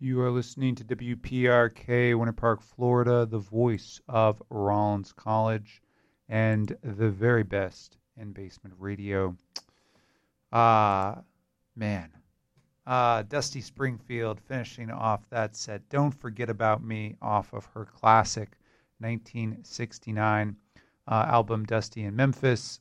You are listening to WPRK, Winter Park, Florida, the voice of Rollins College and the very best in basement radio. Ah, man. Dusty Springfield finishing off that set. Don't Forget About Me off of her classic 1969 album, Dusty in Memphis.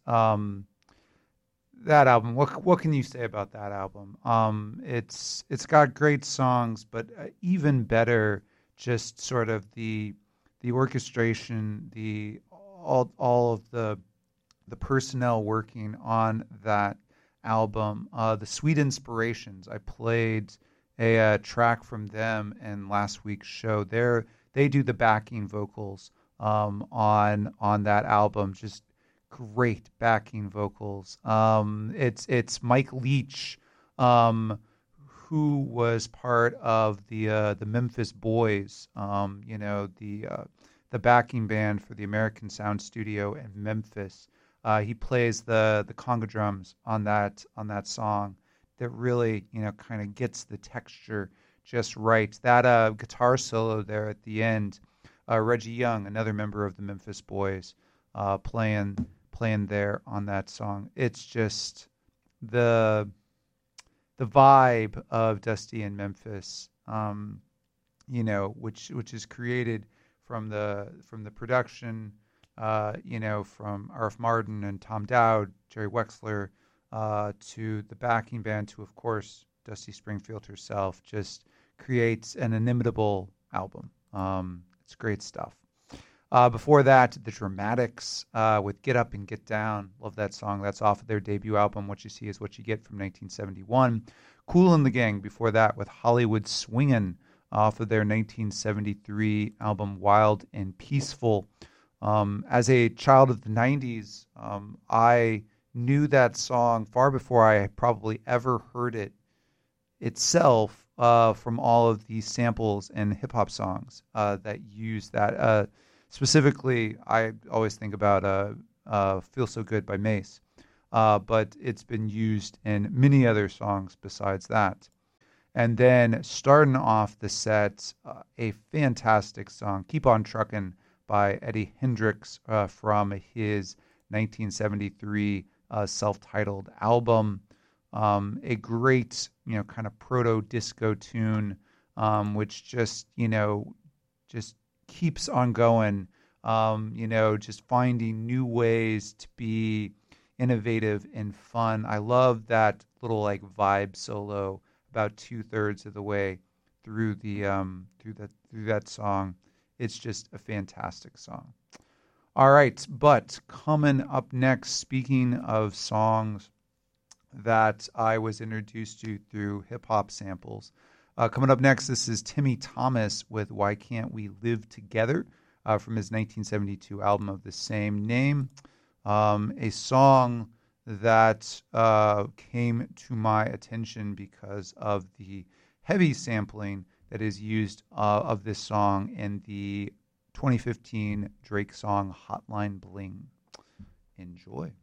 That album, what can you say about that album? It's got great songs, but even better, just sort of the orchestration, the all of the personnel working on that album. The Sweet Inspirations. I played a track from them in last week's show. They do the backing vocals on that album. Just great backing vocals. It's Mike Leach, who was part of the Memphis Boys. The backing band for the American Sound Studio in Memphis. He plays the conga drums on that song. That really kind of gets the texture just right. That guitar solo there at the end. Reggie Young, another member of the Memphis Boys, playing there on that song. It's just the vibe of Dusty in Memphis, which is created from the production, from R.F. Martin and Tom Dowd, Jerry Wexler, to the backing band, to of course Dusty Springfield herself. Just creates an inimitable album. It's great stuff. Before that, the Dramatics with Get Up and Get Down. Love that song. That's off of their debut album, What You See Is What You Get, from 1971. Kool and the Gang before that with Hollywood Swingin' off of their 1973 album Wild and Peaceful. As a child of the 90s, I knew that song far before I probably ever heard it itself from all of these samples and hip-hop songs that use that. Specifically, I always think about Feel So Good by Mace, but it's been used in many other songs besides that. And then starting off the set, a fantastic song, Keep On Truckin' by Eddie Hendricks from his 1973 self-titled album. A great, kind of proto-disco tune, which just keeps on going, just finding new ways to be innovative and fun. I love that little like vibe solo about 2/3 of the way through through that song. It's just a fantastic song. All right, but coming up next, speaking of songs that I was introduced to through hip hop samples. Coming up next, this is Timmy Thomas with Why Can't We Live Together from his 1972 album of the same name. A song that came to my attention because of the heavy sampling that is used of this song in the 2015 Drake song Hotline Bling. Enjoy.